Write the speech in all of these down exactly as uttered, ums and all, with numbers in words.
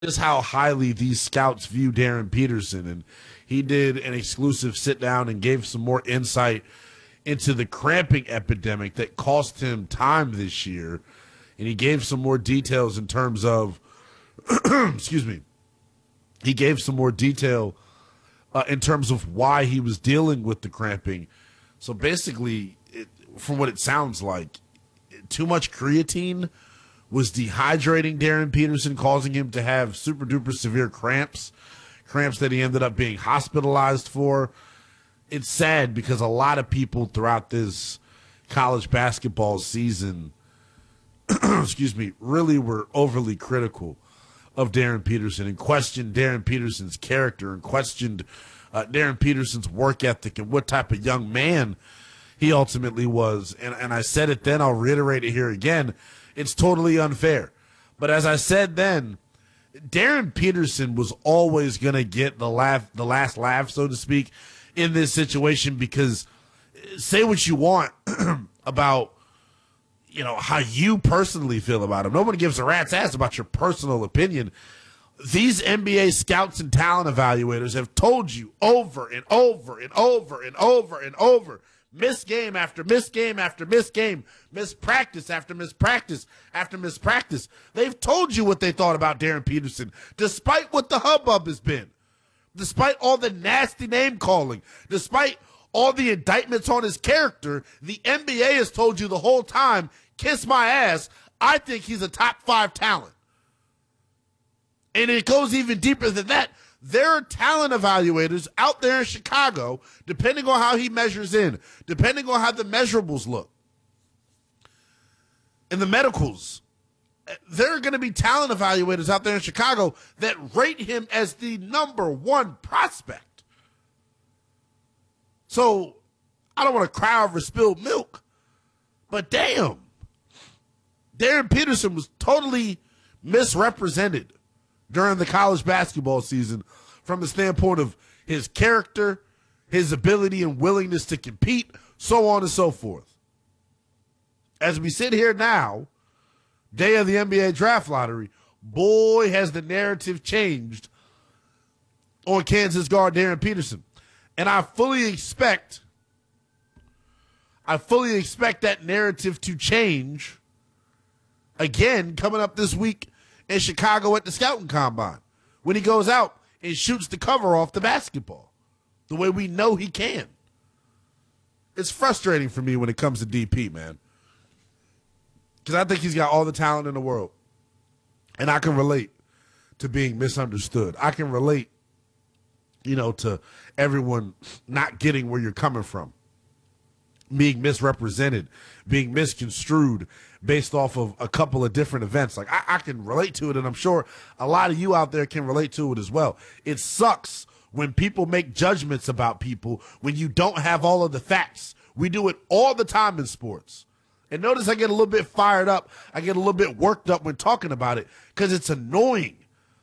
just how highly these scouts view Darren Peterson. And he did an exclusive sit down and gave some more insight into the cramping epidemic that cost him time this year. And he gave some more details in terms of, excuse me, he gave some more detail uh, in terms of why he was dealing with the cramping. So basically, it, from what it sounds like, too much creatine was dehydrating Darren Peterson, causing him to have super duper severe cramps, cramps that he ended up being hospitalized for. It's sad because a lot of people throughout this college basketball season, excuse me, really were overly critical of Darren Peterson and questioned Darren Peterson's character and questioned uh, Darren Peterson's work ethic and what type of young man he ultimately was. And, and I said it then, I'll reiterate it here again. It's totally unfair. But as I said then, Darren Peterson was always going to get the laugh, the last laugh, so to speak, in this situation, because say what you want about, you know, how you personally feel about him. Nobody gives a rat's ass about your personal opinion. These N B A scouts and talent evaluators have told you over and over and over and over and over, miss game after miss game after miss game, miss practice after miss practice after miss practice. They've told you what they thought about Darren Peterson, despite what the hubbub has been, despite all the nasty name calling, despite all the indictments on his character. The N B A has told you the whole time, kiss my ass, I think he's a top five talent. And it goes even deeper than that. There are talent evaluators out there in Chicago, depending on how he measures in, depending on how the measurables look, and the medicals. There are going to be talent evaluators out there in Chicago that rate him as the number one prospect. So I don't want to cry over spilled milk, but damn, Darren Peterson was totally misrepresented during the college basketball season from the standpoint of his character, his ability and willingness to compete, so on and so forth. As we sit here now, day of the N B A draft lottery, boy, has the narrative changed on Kansas guard Darren Peterson. And I fully expect, I fully expect that narrative to change again coming up this week in Chicago at the scouting combine, when he goes out and shoots the cover off the basketball the way we know he can. It's frustrating for me when it comes to D P, man, because I think he's got all the talent in the world, and I can relate to being misunderstood. I can relate, you know, to everyone not getting where you're coming from, being misrepresented, being misconstrued based off of a couple of different events. Like, I, I can relate to it, and I'm sure a lot of you out there can relate to it as well. It sucks when people make judgments about people when you don't have all of the facts. We do it all the time in sports. And notice I get a little bit fired up. I get a little bit worked up when talking about it because it's annoying.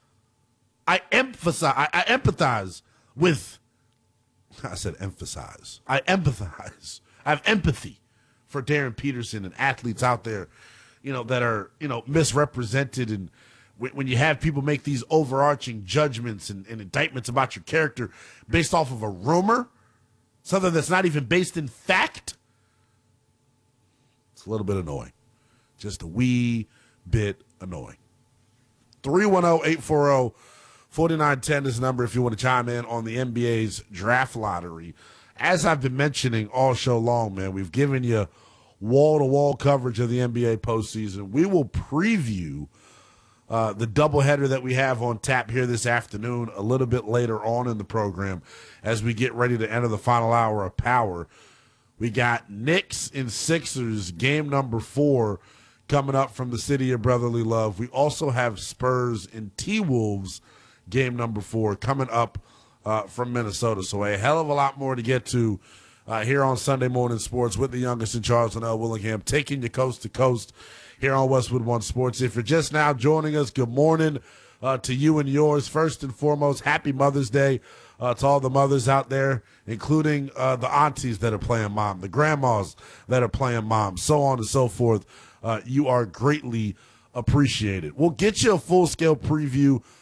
I emphasize, I, I empathize with, I said emphasize. I empathize. I have empathy for Darren Peterson and athletes out there, you know, that are, you know, misrepresented. And when, when you have people make these overarching judgments and, and indictments about your character based off of a rumor, something that's not even based in fact, it's a little bit annoying. Just a wee bit annoying. three one zero, eight four zero, four nine one zero is the number if you want to chime in on the N B A's draft lottery. As I've been mentioning all show long, man, we've given you wall-to-wall coverage of the N B A postseason. We will preview uh, the doubleheader that we have on tap here this afternoon a little bit later on in the program as we get ready to enter the final hour of Power. We got Knicks and Sixers, game number four, coming up from the city of brotherly love. We also have Spurs and T-Wolves, game number four, coming up Uh, from Minnesota. So a hell of a lot more to get to uh, here on Sunday Morning Sports with the youngest in Charleston, L. Willingham, taking you coast to coast here on Westwood One Sports. If you're just now joining us, good morning uh, to you and yours. First and foremost, happy Mother's Day uh, to all the mothers out there, including uh, the aunties that are playing mom, the grandmas that are playing mom, so on and so forth. Uh, you are greatly appreciated. We'll get you a full-scale preview